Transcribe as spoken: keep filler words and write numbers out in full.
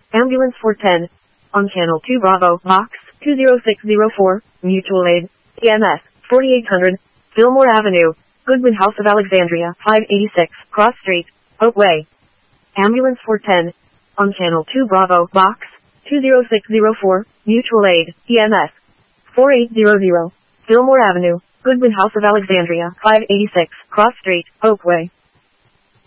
Ambulance four ten. On Channel two Bravo, Box two zero six zero four, Mutual Aid, E M S, forty-eight hundred, Fillmore Avenue, Goodwin House of Alexandria, five eighty-six, Cross Street, Oak Way. Ambulance four ten. On Channel two Bravo, Box two zero six zero four, Mutual Aid, E M S, forty-eight hundred, Fillmore Avenue, Goodwin House of Alexandria, five eighty-six, Cross Street, Oak Way.